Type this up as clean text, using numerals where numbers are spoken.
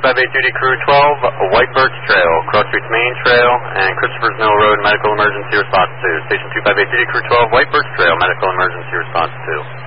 258 Duty Crew 12, White Birch Trail, Cross Streets Main Trail, and Christopher's Mill Road, Medical Emergency Response 2. Station 258 Duty Crew 12, White Birch Trail, Medical Emergency Response 2.